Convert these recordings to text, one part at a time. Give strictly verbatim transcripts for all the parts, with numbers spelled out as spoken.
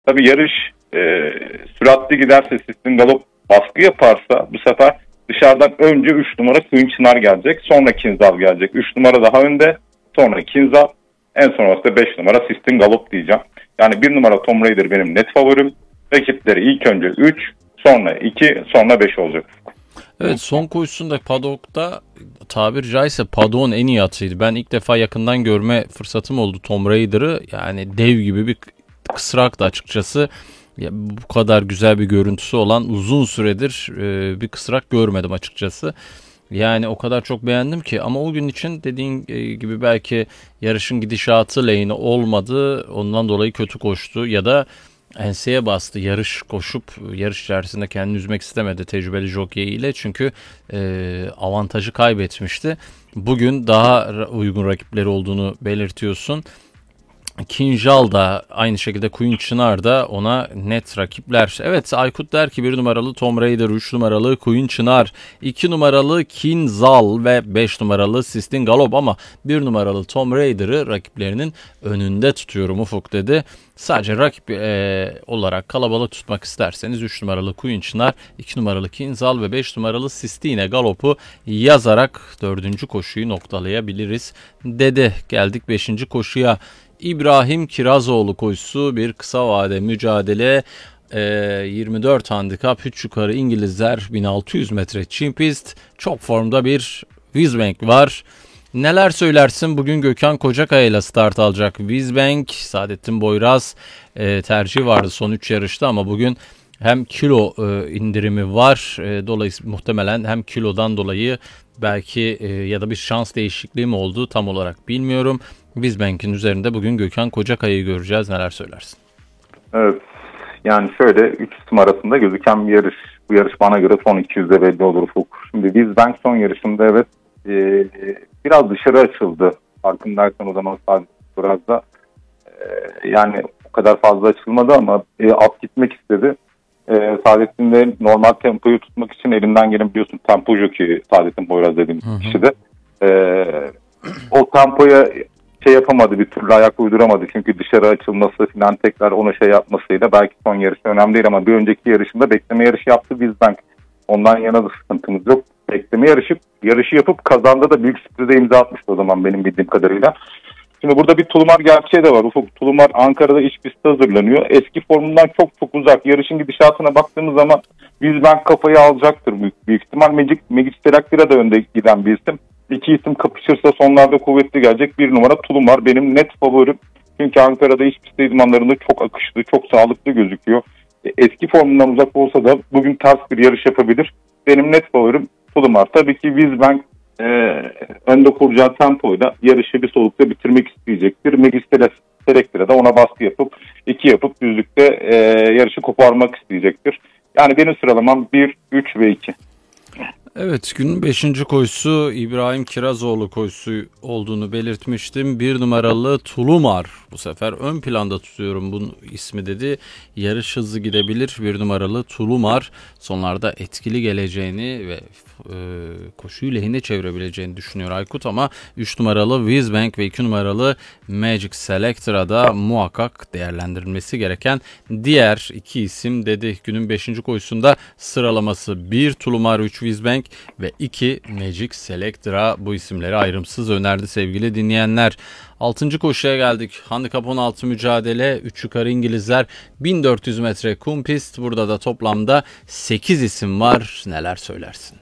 Tabii yarış e, süratli giderse, Sistin Galop baskı yaparsa bu sefer dışarıdan önce üç numara Queen Çınar gelecek. Sonra Kinzal gelecek. üç numara daha önde. Sonra Kinzal. En sonrasında beş numara Sistin Galop diyeceğim. Yani bir numara Tom Raider benim net favorim. Rakipleri ilk önce üç, sonra iki, sonra beş olacak. Evet, son koşusunda paddock'ta tabir caizse paddock'un en iyi atıydı. Ben ilk defa yakından görme fırsatım oldu Tom Raider'ı. Yani dev gibi bir kısraktı açıkçası. Ya, bu kadar güzel bir görüntüsü olan uzun süredir e, bir kısrak görmedim açıkçası. Yani o kadar çok beğendim ki, ama o gün için dediğin gibi belki yarışın gidişatı lehine olmadı. Ondan dolayı kötü koştu ya da enseye bastı. Yarış koşup yarış içerisinde kendini üzmek istemedi tecrübeli jockey ile, çünkü e, avantajı kaybetmişti. Bugün daha uygun rakipleri olduğunu belirtiyorsun. Kinjal da aynı şekilde, Queen Çınar da ona net rakipler. Evet, Aykut der ki bir numaralı Tom Raider, üç numaralı Queen Çınar, iki numaralı Kinzal ve beş numaralı Sistin Galop, ama bir numaralı Tom Raider'ı rakiplerinin önünde tutuyorum Ufuk dedi. Sadece rakip e, olarak kalabalık tutmak isterseniz üç numaralı Queen Çınar, iki numaralı Kinzal ve beş numaralı Sistine Galop'u yazarak dördüncü koşuyu noktalayabiliriz dedi. Geldik beşinci koşuya. İbrahim Kirazoğlu koşusu, bir kısa vade mücadele, e, yirmi dört handikap, üç yukarı İngilizler, bin altı yüz metre çim pist, çok formda bir Wisbank var. Neler söylersin? Bugün Gökhan Kocakaya ile start alacak Wisbank. Saadettin Boyraz e, tercih vardı son üç yarışta, ama bugün hem kilo e, indirimi var, e, dolayısıyla muhtemelen hem kilodan dolayı belki e, ya da bir şans değişikliği mi oldu tam olarak bilmiyorum. Wisbank'in üzerinde bugün Gökhan Kocakaya'yı göreceğiz. Neler söylersin? Evet. Yani şöyle üç isim arasında gözüken bir yarış. Bu yarış bana göre son iki yüzde belli olur Ufuk. Şimdi Wisbank son yarışında evet e, biraz dışarı açıldı. Farkındaysan o zaman sadece biraz da e, yani o kadar fazla açılmadı ama e, at gitmek istedi. E, Saadettin de normal tempoyu tutmak için elinden gelen, biliyorsun, tempo jockey Saadettin Boyraz dediğim kişi de. E, o tempoya şey yapamadı, bir türlü ayak uyduramadı. Çünkü dışarı açılması falan tekrar ona şey yapmasıyla belki son yarışı önemli değil, ama bir önceki yarışında bekleme yarışı yaptı Wisbank. Ondan yana da sıkıntımız yok. Bekleme yarışı, yarışı yapıp kazanda da büyük sürprize imza atmıştı o zaman benim bildiğim kadarıyla. Şimdi burada bir Tulumar gerçeği de var Ufuk. Tulumar Ankara'da iç pistte hazırlanıyor. Eski formundan çok çok uzak. Yarışın gidişatına baktığımız zaman Wisbank kafayı alacaktır büyük, büyük ihtimal. Magic, Magic Selektira da önde giden bir isim. İki isim kapışırsa sonlarda kuvvetli gelecek. Bir numara Tulumar benim net favorim. Çünkü Ankara'da iç pist idmanlarında çok akışlı, çok sağlıklı gözüküyor. Eski formundan uzak olsa da bugün ters bir yarış yapabilir. Benim net favorim Tulumar. Tabii ki Wisbank e, önde kuracağı tempoyla yarışı bir solukta bitirmek isteyecektir. Magic Selektira da ona baskı yapıp iki yapıp düzlükte e, yarışı koparmak isteyecektir. Yani benim sıralamam bir, üç ve iki. Evet, günün beşinci koşusu İbrahim Kirazoğlu koşusu olduğunu belirtmiştim. Bir numaralı Tulumar bu sefer ön planda tutuyorum bu ismi dedi. Yarış hızlı gidebilir bir numaralı Tulumar. Sonlarda etkili geleceğini ve e, koşuyu lehine çevirebileceğini düşünüyor Aykut, ama üç numaralı Wisbank ve iki numaralı Magic Selector'da muhakkak değerlendirilmesi gereken diğer iki isim dedi. Günün beşinci koşusunda sıralaması bir Tulumar, üç Wisbank ve iki Magic Selector'a bu isimleri ayrımsız önerdi sevgili dinleyenler. altıncı koşuya geldik. Handikap on altı mücadele. üç yukarı İngilizler. bin dört yüz metre kum pist. Burada da toplamda sekiz isim var. Neler söylersin?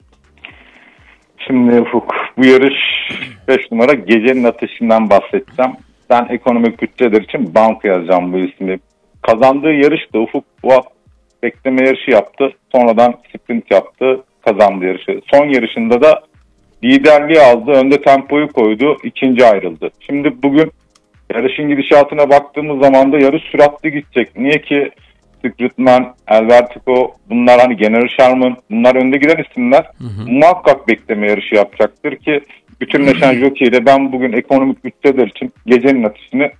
Şimdi Ufuk, bu yarış beş numara Gecenin Ateşi'nden bahsedeceğim. Ben ekonomik bütçeler için banka yazacağım bu ismi. Kazandığı yarışta Ufuk bu bekleme yarışı yaptı. Sonradan sprint yaptı. Kazandı yarışı. Son yarışında da liderliği aldı. Önde tempoyu koydu. İkinci ayrıldı. Şimdi bugün yarışın gidişatına baktığımız zaman da yarış süratli gidecek. Niye ki Secretman, El Vertigo, bunlar hani General Sherman, bunlar önde giden isimler. Hı hı. Muhakkak bekleme yarışı yapacaktır ki bütünleşen jockey ile ben bugün ekonomik bütçeler için Gecenin Ateşi'ni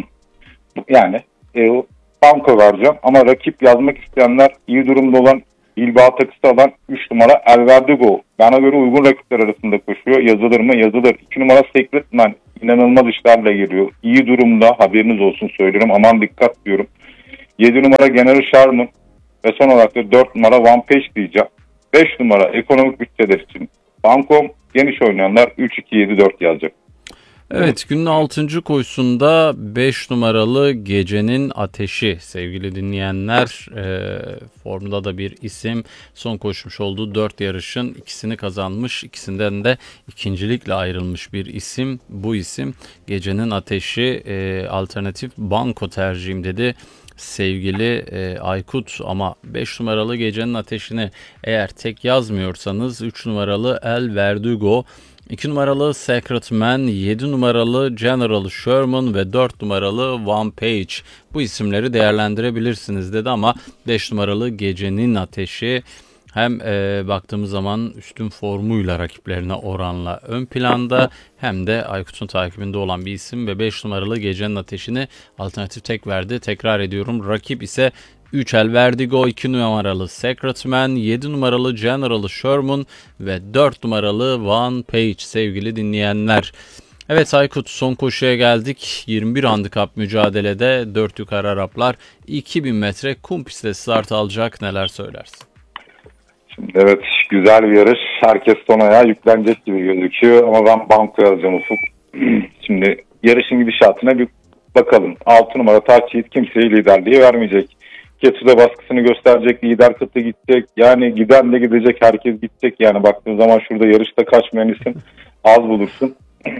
yani e, banko vereceğim. Ama rakip yazmak isteyenler iyi durumda olan İlba takısı alan üç numara El Vertigo. Bana göre uygun rakipler arasında koşuyor. Yazılır mı? Yazılır. iki numara Secretman inanılmaz işlerle geliyor. İyi durumda, haberiniz olsun söylüyorum. Aman dikkat diyorum. yedi numara General Sherman ve son olarak da dört numara One Page diyeceğim. beş numara ekonomik bütçeler için Bankom, geniş oynayanlar üç iki yedi dört yazacak. Evet, günün altıncı koşusunda beş numaralı Gecenin Ateşi sevgili dinleyenler, e, formda da bir isim, son koşmuş olduğu dört yarışın ikisini kazanmış, ikisinden de ikincilikle ayrılmış bir isim. Bu isim Gecenin Ateşi, e, alternatif banko tercihim dedi sevgili e, Aykut, ama beş numaralı Gecenin Ateşi'ni eğer tek yazmıyorsanız üç numaralı El Verdugo, iki numaralı Secret Man, yedi numaralı General Sherman ve dört numaralı One Page, bu isimleri değerlendirebilirsiniz dedi, ama beş numaralı Gecenin Ateşi hem e, baktığımız zaman üstün formuyla rakiplerine oranla ön planda, hem de Aykut'un takibinde olan bir isim ve beş numaralı Gecenin Ateşi'ni alternatif tek verdi. Tekrar ediyorum, rakip ise üç El Verdugo, iki numaralı Secret Man, yedi numaralı General Sherman ve dört numaralı One Page sevgili dinleyenler. Evet Aykut, son koşuya geldik. yirmi bir handikap mücadelede dört yukarı Araplar iki bin metre kum pistte start alacak, neler söylersin? Şimdi evet, güzel bir yarış. Herkes son ayağa yüklenecek gibi gözüküyor ama ben banko yazacağım Ufuk. Şimdi yarışın gidişatına bir bakalım. altı numara Touch It kimseye liderliği vermeyecek. Ketu'da baskısını gösterecek, lider kıtı gidecek. Yani giden de gidecek, herkes gidecek. Yani baktığın zaman şurada yarışta kaçmayan isim az bulursun.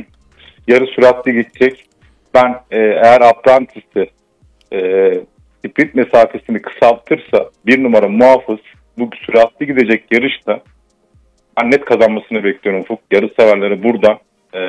Yarı süratli gidecek. Ben e, eğer Apprentice'i e, sprint mesafesini kısaltırsa bir numara Muhafız bu süratli gidecek yarışta ben net kazanmasını bekliyorum Ufuk. Yarış severleri burada e,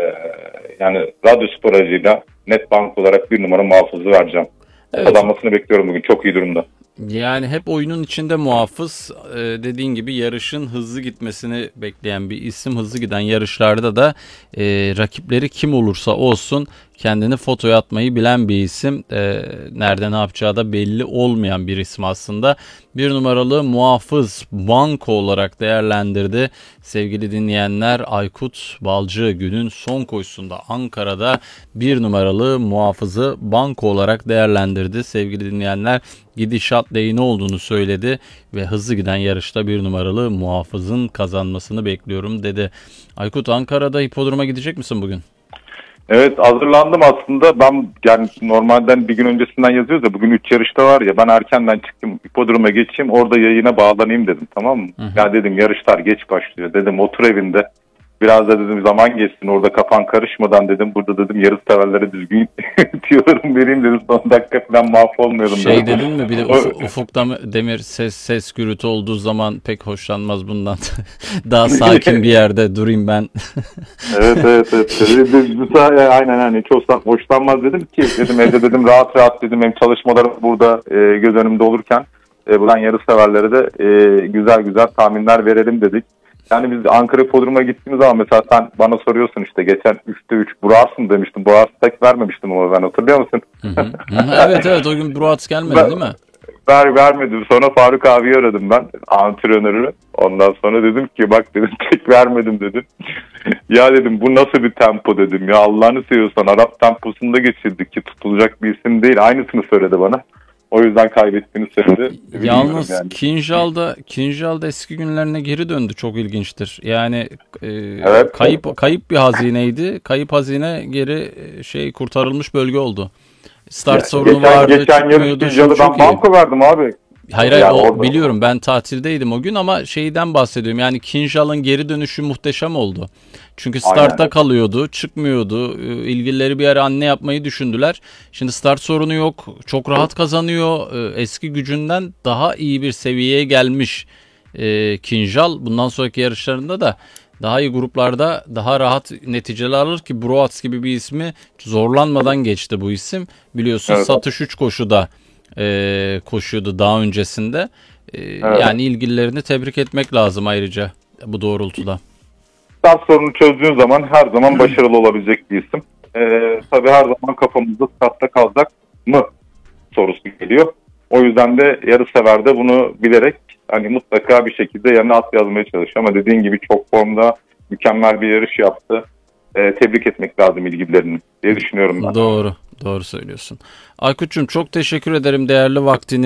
yani Radyo Spor aracıyla net bank olarak bir numara Muhafız'ı vereceğim. Evet. Kazanmasını bekliyorum bugün. Çok iyi durumda. Yani hep oyunun içinde Muhafız, ee, dediğin gibi yarışın hızlı gitmesini bekleyen bir isim. Hızlı giden yarışlarda da e, rakipleri kim olursa olsun kendini fotoya atmayı bilen bir isim. E, nerede ne yapacağı da belli olmayan bir isim aslında. Bir numaralı Muhafız banko olarak değerlendirdi. Sevgili dinleyenler, Aykut Balcı günün son koşusunda Ankara'da bir numaralı Muhafız'ı banko olarak değerlendirdi. Sevgili dinleyenler, gidişat lehine olduğunu söyledi ve hızlı giden yarışta bir numaralı Muhafız'ın kazanmasını bekliyorum dedi. Aykut, Ankara'da hipodroma gidecek misin bugün? Evet, hazırlandım aslında. Ben yani normalden bir gün öncesinden yazıyoruz ya, bugün üç yarışta var ya, ben erkenden çıktım, hipodroma geçeyim, orada yayına bağlanayım dedim, tamam mı? Hı hı. Ya dedim yarışlar geç başlıyor dedim, otur evinde biraz da dedim zaman geçsin orada, kafan karışmadan dedim, burada dedim yarış severlere düzgün tüyolarım vereyim dedim, son dakika falan mahvolmayalım şey dedim. Şey dedin mi bir de uf- ufukta mı Demir ses ses gürültü olduğu zaman pek hoşlanmaz bundan. Daha sakin bir yerde durayım ben. evet evet evet. Aynen hani çok hoşlanmaz dedim ki, dedim evde dedim rahat rahat dedim, hem çalışmalarım burada e, göz önümde olurken e, buradan yarış severlere de e, güzel güzel tahminler verelim dedik. Yani biz Ankara Hipodromu'na gittiğimiz zaman mesela sen bana soruyorsun işte, geçen üçte üç Buras'ın demiştim. Buras'ı tek vermemiştim ama ben, hatırlıyor musun? Hı hı. Hı, evet evet, o gün Buras gelmedi ben, değil mi? Ver, vermedim. Sonra Faruk abiyi aradım ben, antrenörü. Ondan sonra dedim ki bak dedim, tek vermedim dedim. Ya dedim bu nasıl bir tempo dedim ya, Allah'ını seviyorsan Arap temposunda geçirdik ki tutulacak bir isim değil. Aynısını söyledi bana. O yüzden kaybettiğini söyledi. Yalnız yani. Kinjal'da Kinjal'da eski günlerine geri döndü. Çok ilginçtir. Yani e, evet. kayıp kayıp bir hazineydi. Kayıp hazine geri şey kurtarılmış bölge oldu. Start ya, sorunu geçen, vardı. Geçen yarış Kinjal'ı ben banko verdim abi. Hayır hayır, o, orada, biliyorum, ben tatildeydim o gün, ama şeyden bahsediyorum. Yani Kinjal'ın geri dönüşü muhteşem oldu. Çünkü startta aynen kalıyordu, çıkmıyordu. İlgilileri bir ara anne yapmayı düşündüler. Şimdi start sorunu yok. Çok rahat kazanıyor. Eski gücünden daha iyi bir seviyeye gelmiş Kinjal. Bundan sonraki yarışlarında da daha iyi gruplarda daha rahat neticeler alır ki Broats gibi bir ismi zorlanmadan geçti bu isim. Biliyorsun evet, satış üç koşuda e, koşuyordu daha öncesinde. E, evet. Yani ilgililerini tebrik etmek lazım ayrıca bu doğrultuda. Start sorunu çözdüğün zaman her zaman başarılı olabilecek bir isim. Ee, tabii her zaman kafamızda startta kalacak mı sorusu geliyor. O yüzden de yarış sever de bunu bilerek hani mutlaka bir şekilde yerine at yazmaya çalışıyor. Ama dediğin gibi çok formda mükemmel bir yarış yaptı. Ee, tebrik etmek lazım ilgililerini diye düşünüyorum ben. Doğru. Doğru söylüyorsun. Aykut'cum çok teşekkür ederim değerli vaktini